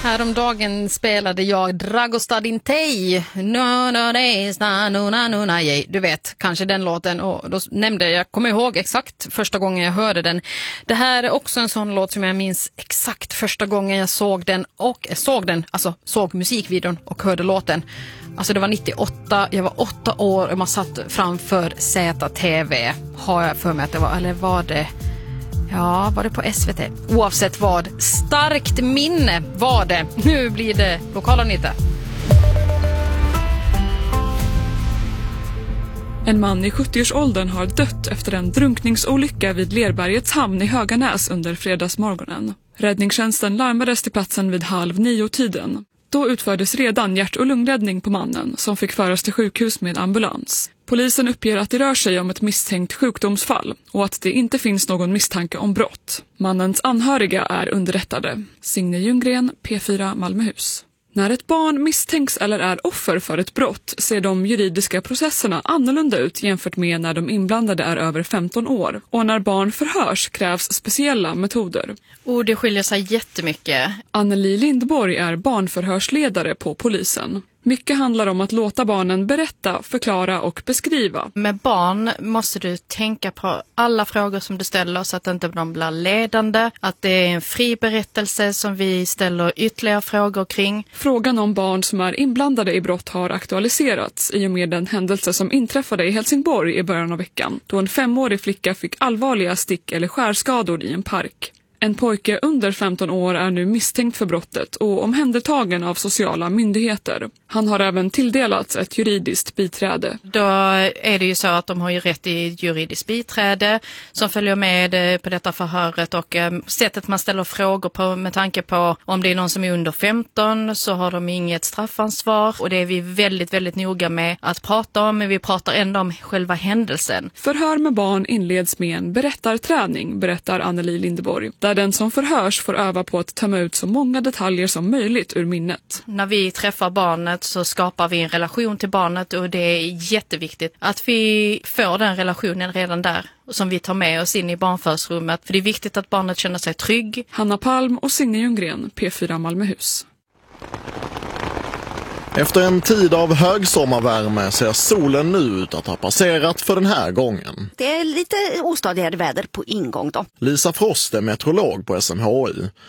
Häromdagen spelade jag Dragostadin Tej. Du vet, kanske den låten. Och då nämnde jag, kommer ihåg exakt första gången jag hörde den. Det här är också en sån låt som jag minns exakt första gången jag såg den. Alltså såg musikvideon och hörde låten. Alltså det var 98, jag var 8 år och man satt framför ZTV. Har jag för mig att det var, eller var det... Ja, var det på SVT? Oavsett vad, starkt minne var det. Nu blir det lokala nyheter. En man i 70-årsåldern har dött efter en drunkningsolycka vid Lerbergets hamn i Höganäs under fredagsmorgonen. Räddningstjänsten larmades till platsen vid 8:30-tiden. Då utfördes redan hjärt- och lungräddning på mannen som fick föras till sjukhus med ambulans. Polisen uppger att det rör sig om ett misstänkt sjukdomsfall och att det inte finns någon misstanke om brott. Mannens anhöriga är underrättade. Signe Ljunggren, P4 Malmöhus. När ett barn misstänks eller är offer för ett brott ser de juridiska processerna annorlunda ut jämfört med när de inblandade är över 15 år. Och när barn förhörs krävs speciella metoder. Och det skiljer sig jättemycket. Anneli Lindborg är barnförhörsledare på polisen. Mycket handlar om att låta barnen berätta, förklara och beskriva. Med barn måste du tänka på alla frågor som du ställer så att inte de blir ledande. Att det är en fri berättelse som vi ställer ytterligare frågor kring. Frågan om barn som är inblandade i brott har aktualiserats i och med den händelse som inträffade i Helsingborg i början av veckan. Då en 5-årig flicka fick allvarliga stick- eller skärskador i en park. En pojke under 15 år är nu misstänkt för brottet och omhändertagen av sociala myndigheter. Han har även tilldelats ett juridiskt biträde. Då är det ju så att de har ju rätt i juridiskt biträde som följer med på detta förhöret och sättet man ställer frågor på med tanke på om det är någon som är under 15 så har de inget straffansvar och det är vi väldigt, väldigt noga med att prata om, men vi pratar ändå om själva händelsen. Förhör med barn inleds med en berättarträning, berättar Anneli Lindborg, där den som förhörs får öva på att tömma ut så många detaljer som möjligt ur minnet. När vi träffar barnet så skapar vi en relation till barnet och det är jätteviktigt att vi får den relationen redan där som vi tar med oss in i barnförhörsrummet. För det är viktigt att barnet känner sig trygg. Hanna Palm och Signe Ljunggren, P4 Malmöhus. Efter en tid av högsommarvärme ser solen nu ut att ha passerat för den här gången. Det är lite ostadigare väder på ingång då. Lisa Frost är meteorolog på SMHI.